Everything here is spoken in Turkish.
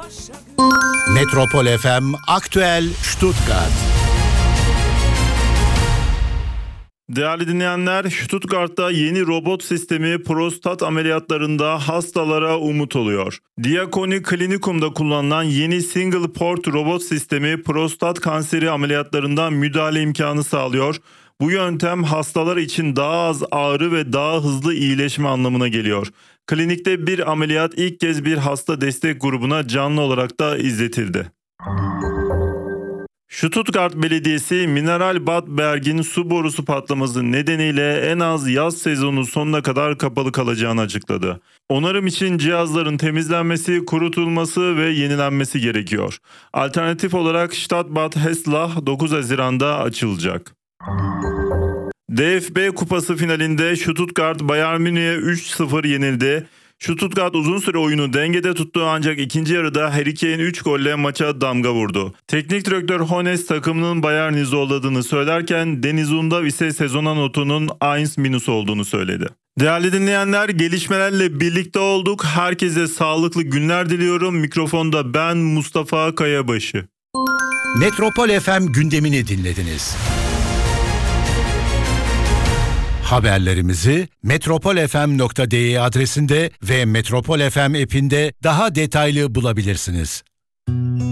Metropol FM Aktüel Stuttgart. Değerli dinleyenler, Stuttgart'ta yeni robot sistemi prostat ameliyatlarında hastalara umut oluyor. Diakoni Klinikum'da kullanılan yeni single port robot sistemi prostat kanseri ameliyatlarında müdahale imkanı sağlıyor. Bu yöntem hastalar için daha az ağrı ve daha hızlı iyileşme anlamına geliyor. Klinikte bir ameliyat ilk kez bir hasta destek grubuna canlı olarak da izletildi. Stuttgart Belediyesi Mineral Bad Berg'in su borusu patlaması nedeniyle en az yaz sezonu sonuna kadar kapalı kalacağını açıkladı. Onarım için cihazların temizlenmesi, kurutulması ve yenilenmesi gerekiyor. Alternatif olarak Stadtbad Hessler 9 Haziran'da açılacak. DFB Kupası finalinde Stuttgart Bayern Münih'e 3-0 yenildi. Stuttgart uzun süre oyunu dengede tuttu ancak ikinci yarıda Harry Kane 3 golle maça damga vurdu. Teknik direktör Hones takımının Bayern'i zorladığını söylerken Deniz Undav ise sezona notunun 1- olduğunu söyledi. Değerli dinleyenler, gelişmelerle birlikte olduk. Herkese sağlıklı günler diliyorum. Mikrofonda ben Mustafa Kayabaşı. Metropol FM gündemini dinlediniz. Haberlerimizi metropolfm.de adresinde ve Metropol FM app'inde daha detaylı bulabilirsiniz.